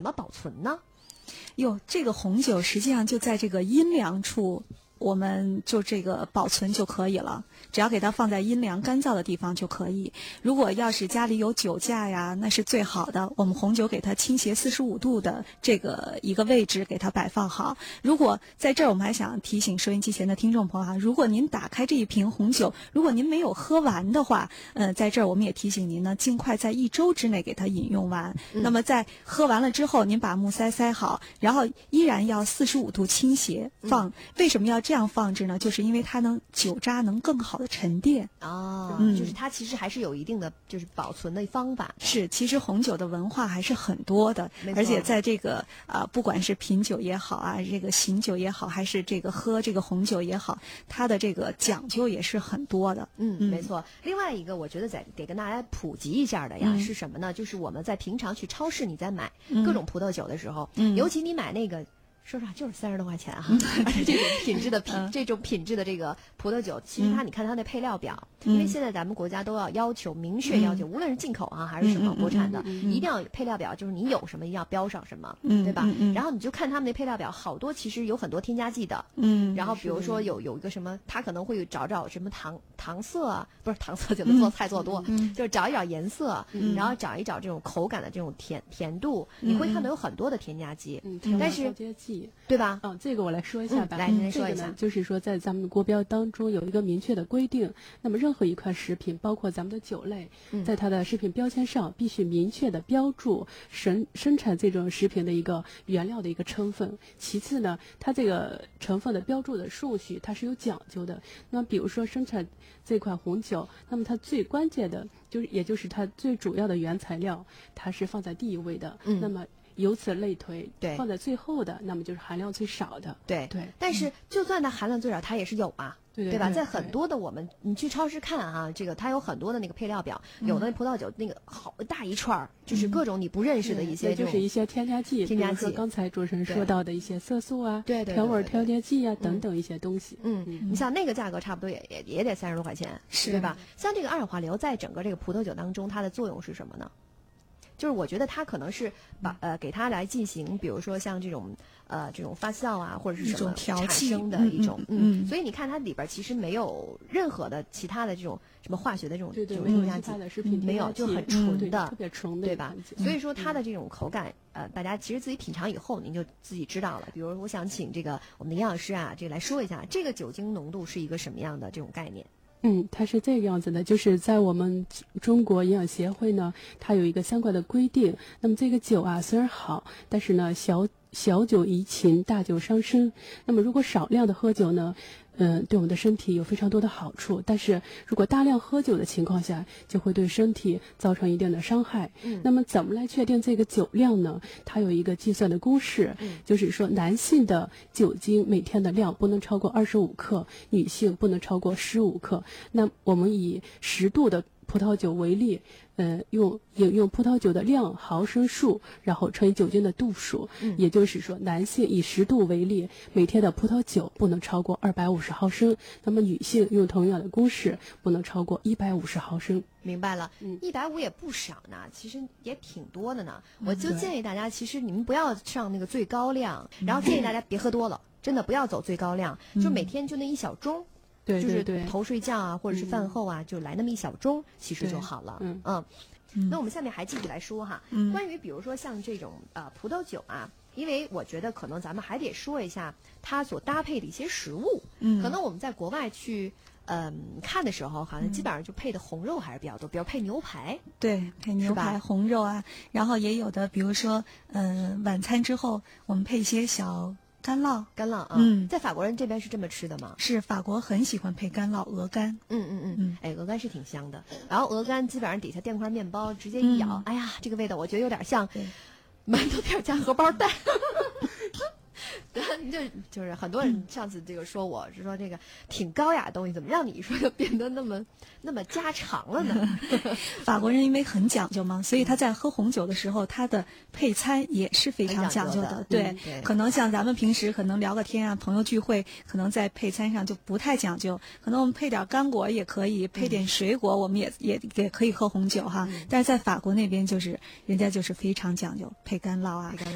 么保存呢？ 这个红酒实际上就在这个阴凉处，我们就这个保存就可以了，只要给它放在阴凉干燥的地方就可以。如果要是家里有酒架呀，那是最好的，我们红酒给它倾斜45度的这个一个位置给它摆放好。如果在这儿我们还想提醒收音机前的听众朋友如果您打开这一瓶红酒，如果您没有喝完的话，在这儿我们也提醒您呢，尽快在1周之内给它饮用完。那么在喝完了之后，您把木塞好，然后依然要45度倾斜放。为什么要这样放置呢？就是因为它酒渣能更好的沉淀。 就是它其实还是有一定的就是保存的方法。 是，其实红酒的文化还是很多的，而且在这个不管是品酒也好啊，这个醒酒也好，还是这个喝这个红酒也好，它的这个讲究也是很多的。 没错。另外一个我觉得得跟大家普及一下的呀，是什么呢？就是我们在平常去超市你在买各种葡萄酒的时候，尤其你买那个说实话就是30多块钱哈，而且这种品质的这个葡萄酒，其实你看它的配料表，因为现在咱们国家都要求明确要求，无论是进口还是什么国产的，一定要配料表，就是你有什么一定要标上什么，对吧？然后你就看他们的配料表，好多其实有很多添加剂的，然后比如说有一个什么，他可能会找什么糖色啊，不是糖色就能做菜做多，就是找一找颜色，然后找一找这种口感的这种甜度，你会看到有很多的添加剂，但是对吧？ 这个我来说一下吧。 来，您说一下。 就是说，在咱们的国标当中有一个明确的规定，那么任何一款食品，包括咱们的酒类，在它的食品标签上必须明确的标注生产这种食品的一个原料的一个成分。其次呢，它这个成分的标注的顺序它是有讲究的。那么比如说生产这款红酒，那么它最关键的也就是它最主要的原材料，它是放在第一位的。那么由此类推，放在最后的，那么就是含量最少的。 对。但是就算它含量最少，它也是有啊，对吧？在很多的你去超市看这个它有很多的那个配料表，有的葡萄酒那个好大一串，就是各种你不认识的一些， 就是一些添加剂，刚才主持人说到的一些色素啊，调味调节剂啊等等一些东西。 你像那个价格差不多也得30多块钱，对吧？像这个阿尔华硫在整个这个葡萄酒当中，它的作用是什么呢？就是我觉得它可能是给它来进行，比如说像这种发酵啊，或者是什么产生的一种所以你看它里边其实没有任何的其他的这种什么化学的这种添加剂，没有，就很纯的， 特别纯的， 对吧？所以说它的这种口感，大家其实自己品尝以后您就自己知道了。比如我想请这个我们的营养师这个来说一下，这个酒精浓度是一个什么样的这种概念？ 它是这个样子的，就是在我们中国营养协会呢，它有一个相关的规定。那么这个酒虽然好，但是呢，小酒怡情，大酒伤身。那么如果少量的喝酒呢，对我们的身体有非常多的好处，但是如果大量喝酒的情况下，就会对身体造成一定的伤害。那么怎么来确定这个酒量呢？它有一个计算的公式，就是说男性的酒精每天的量不能超过25克，女性不能超过15克。那我们以10度的葡萄酒为例，饮用葡萄酒的量毫升数，然后乘以酒精的度数，也就是说，男性以10度为例，每天的葡萄酒不能超过250毫升，那么女性用同样的公式不能超过150毫升。 明白了，150也不少呢，其实也挺多的呢。我就建议大家，其实你们不要上那个最高量，然后建议大家别喝多了，真的不要走最高量，就每天就那1小盅。就是头睡觉或者是饭后就来那么1小盅，其实就好了。那我们下面还继续来说关于比如说像这种葡萄酒因为我觉得可能咱们还得说一下它所搭配的一些食物。可能我们在国外去看的时候，好像基本上就配的红肉还是比较多，比如配牛排。 对，配牛排、红肉然后也有的，比如说晚餐之后我们配一些小干酪在法国人这边是这么吃的吗？ 是，法国很喜欢配干酪、鹅肝。 鹅肝是挺香的。然后鹅肝基本上底下垫块面包，直接一咬，哎呀，这个味道我觉得有点像馒头片加荷包蛋。就是很多人上次这个说我是说这个挺高雅的东西，怎么让你说就变得那么家常了呢？ 法国人因为很讲究嘛，所以他在喝红酒的时候，他的配餐也是非常讲究的。对，可能像咱们平时可能聊个天朋友聚会，可能在配餐上就不太讲究，可能我们配点干果也可以，配点水果我们也可以喝红酒但是在法国那边就是人家就是非常讲究，配干酪